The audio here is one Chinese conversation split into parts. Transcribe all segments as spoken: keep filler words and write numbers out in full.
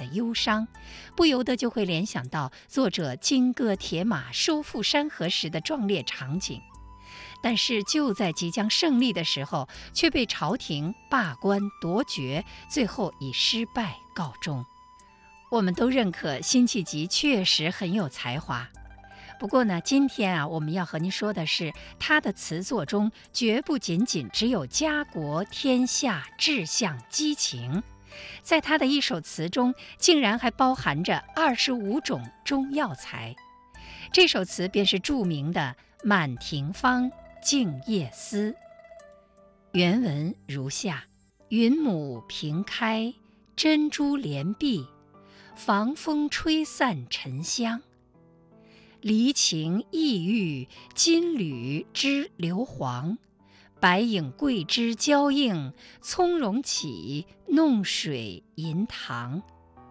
忧伤，不由得就会联想到作者金戈铁马收复山河时的壮烈场景。但是就在即将胜利的时候，却被朝廷罢官夺爵，最后以失败告终。我们都认可辛弃疾确实很有才华，不过呢，今天啊，我们要和您说的是，他的词作中绝不仅仅只有家国天下志向激情，在他的一首词中，竟然还包含着二十五种中药材。这首词便是著名的《满庭芳·静夜思》。原文如下：云母屏开，珍珠帘闭，防风吹散沉香。离情意郁，金缕织硫磺，白影桂枝交映，葱茏起，弄水银塘。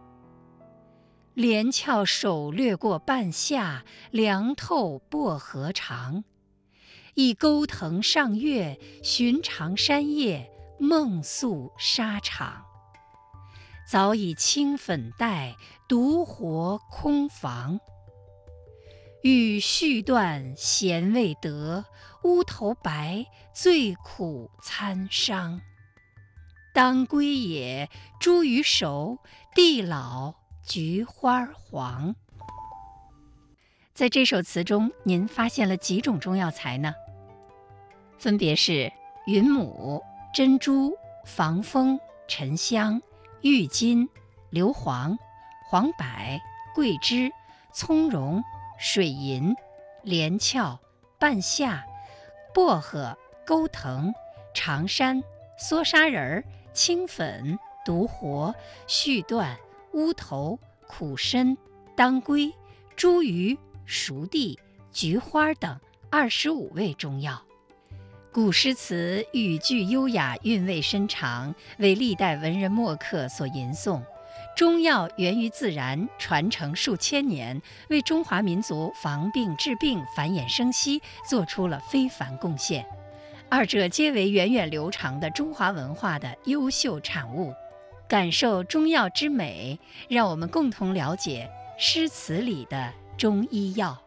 连翘手掠过半夏，凉透薄荷长。一钩藤上月，寻常山叶，梦宿沙场。早已青粉黛，独活空房。欲续断闲未得，乌头白，最苦参商。当归也，茱萸熟，地老菊花黄。在这首词中，您发现了几种中药材呢？分别是云母、珍珠、防风、沉香、郁金、硫磺、黄柏、桂枝、葱茏、水银、连翘、半夏、薄荷、钩藤、长山、梭沙仁、青粉、独活、续断、乌头、苦参、当归、茱萸、熟地、菊花等二十五味中药。古诗词语句优雅，韵味深长，为历代文人墨客所吟诵。中药源于自然，传承数千年，为中华民族防病治病、繁衍生息做出了非凡贡献。二者皆为源远流长的中华文化的优秀产物。感受中药之美，让我们共同了解诗词里的中医药。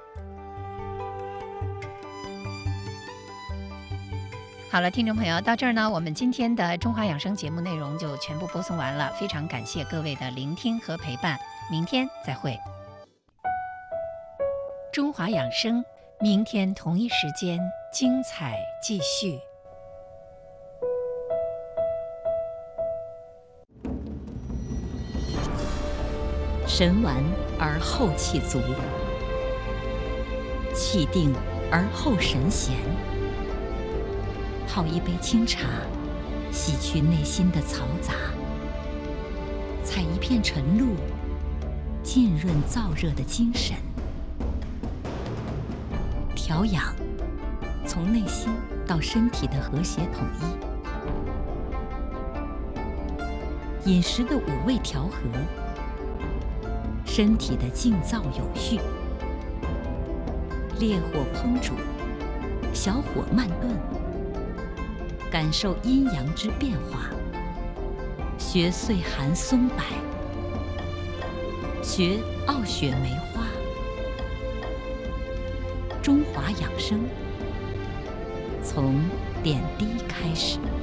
好了，听众朋友，到这儿呢，我们今天的中华养生节目内容就全部播送完了，非常感谢各位的聆听和陪伴，明天再会。中华养生，明天同一时间精彩继续。 神完而后气足，气定而后神闲。泡一杯清茶，洗去内心的嘈杂；采一片晨露，浸润燥热的精神。调养，从内心到身体的和谐统一。饮食的五味调和，身体的静躁有序。烈火烹煮，小火慢炖。感受阴阳之变化，学岁寒松柏，学傲雪梅花。中华养生，从点滴开始。